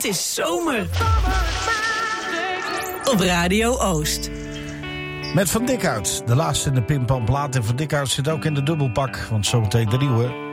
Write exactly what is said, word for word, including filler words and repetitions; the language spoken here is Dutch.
Het is zomer. Op Radio Oost. Met Van Dikhout, de laatste in de Pim Pam plaat. En Van Dikhout zit ook in de dubbelpak, want zometeen de nieuwe.